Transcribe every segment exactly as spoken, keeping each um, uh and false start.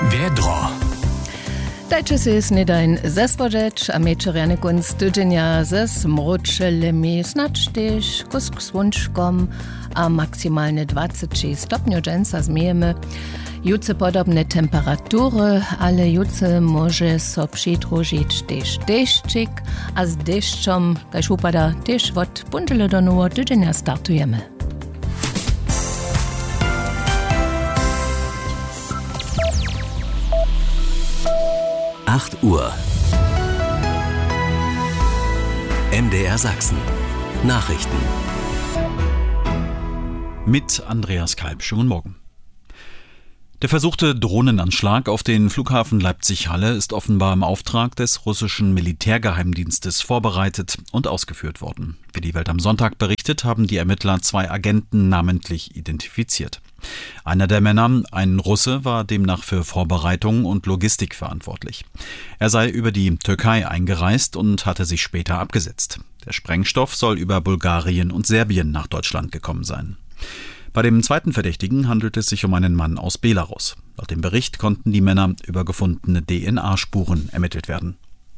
Vedro. Dajcie si snedajn zespođeć, a mečerjane konc tydzienia ze smročelemi značtež, kusk s wunškom a maksimalne dwadzieścia stopni dżęsa zmijemy. Juce podobne temperatury, ale juce może so přidružić tež deščik, a z deščom, kaž upada, tež od pundele do novo tydzienia startujemy. acht Uhr. M D R Sachsen. Nachrichten. Mit Andreas Kalb. Schönen Morgen. Der versuchte Drohnenanschlag auf den Flughafen Leipzig-Halle ist offenbar im Auftrag des russischen Militärgeheimdienstes vorbereitet und ausgeführt worden. Wie die Welt am Sonntag berichtet, haben die Ermittler zwei Agenten namentlich identifiziert. Einer der Männer, ein Russe, war demnach für Vorbereitung und Logistik verantwortlich. Er sei über die Türkei eingereist und hatte sich später abgesetzt. Der Sprengstoff soll über Bulgarien und Serbien nach Deutschland gekommen sein. Bei dem zweiten Verdächtigen handelt es sich um einen Mann aus Belarus. Laut dem Bericht konnten die Männer über gefundene D N A-Spuren ermittelt werden.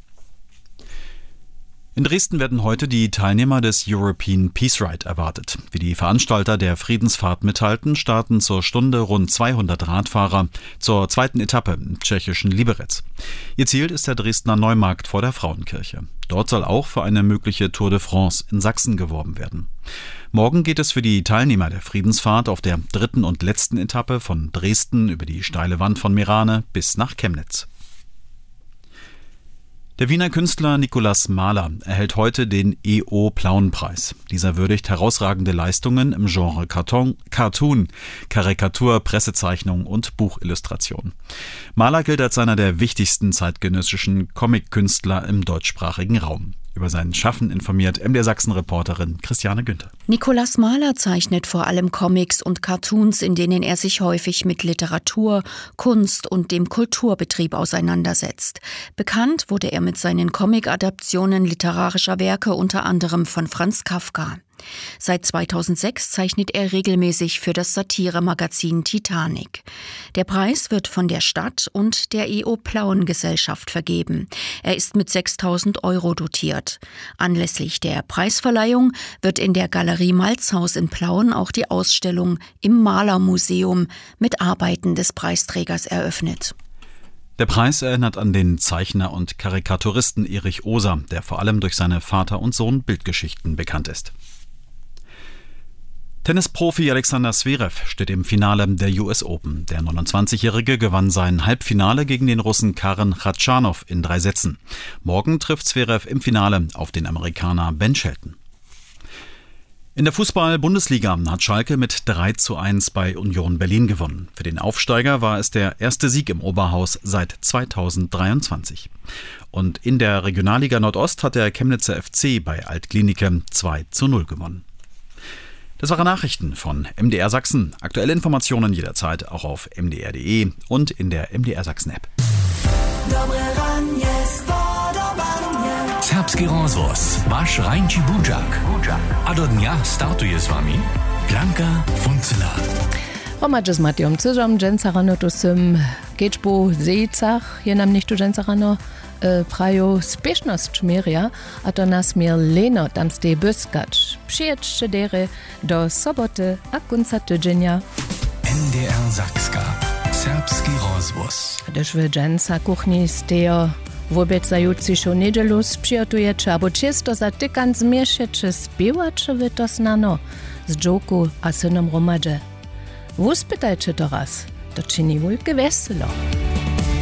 In Dresden werden heute die Teilnehmer des European Peace Ride erwartet. Wie die Veranstalter der Friedensfahrt mitteilten, starten zur Stunde rund zweihundert Radfahrer zur zweiten Etappe im tschechischen Liberec. Ihr Ziel ist der Dresdner Neumarkt vor der Frauenkirche. Dort soll auch für eine mögliche Tour de France in Sachsen geworben werden. Morgen geht es für die Teilnehmer der Friedensfahrt auf der dritten und letzten Etappe von Dresden über die steile Wand von Meerane bis nach Chemnitz. Der Wiener Künstler Nikolaus Mahler erhält heute den E O Plauen-Preis. Dieser würdigt herausragende Leistungen im Genre Karton, Cartoon, Karikatur, Pressezeichnung und Buchillustration. Mahler gilt als einer der wichtigsten zeitgenössischen Comic-Künstler im deutschsprachigen Raum. Über sein Schaffen informiert M D R Sachsen-Reporterin Christiane Günther. Nikolaus Mahler zeichnet vor allem Comics und Cartoons, in denen er sich häufig mit Literatur, Kunst und dem Kulturbetrieb auseinandersetzt. Bekannt wurde er mit seinen Comic-Adaptionen literarischer Werke, unter anderem von Franz Kafka. Seit zweitausendsechs zeichnet er regelmäßig für das Satiremagazin Titanic. Der Preis wird von der Stadt und der E O Plauen-Gesellschaft vergeben. Er ist mit sechstausend Euro dotiert. Anlässlich der Preisverleihung wird in der Galerie Malzhaus in Plauen auch die Ausstellung im Malermuseum mit Arbeiten des Preisträgers eröffnet. Der Preis erinnert an den Zeichner und Karikaturisten Erich Oser, der vor allem durch seine Vater- und Sohn-Bildgeschichten bekannt ist. Tennisprofi Alexander Zverev steht im Finale der U S Open. Der neunundzwanzigjährige gewann sein Halbfinale gegen den Russen Karen Khachanov in drei Sätzen. Morgen trifft Zverev im Finale auf den Amerikaner Ben Shelton. In der Fußball-Bundesliga hat Schalke mit drei zu eins bei Union Berlin gewonnen. Für den Aufsteiger war es der erste Sieg im Oberhaus seit zweitausenddreiundzwanzig. Und in der Regionalliga Nordost hat der Chemnitzer F C bei Altklinike zwei zu null gewonnen. Das waren Nachrichten von M D R Sachsen. Aktuelle Informationen jederzeit auch auf m d r punkt d e und in der M D R Sachsen App. Serbski rozvoz, vaš Rajnči Budžak. A do dnia startuje s vami Blanka Funcela. Romadže s Matijom Cyžom, dżęsarano tu sym Kečbo Zejcach, je nam nichtu dżęsarano prajo spieszność mierja, a to nas mier leno tam ste byskacz. Przyjedźcie dere do soboty a kunca tydzienia. M D R Sakska. Serbski rozvoz. Gdyż wy dżęsa kuchni stejo wobec-zajutrzejszą niedzielu sprzyjatujecie, albo czysto zatykan zmieszycie, śpiewacie wy to znano z dżoku a synom Romadże. Wuspytajcie to raz, to czyni wulke weselo.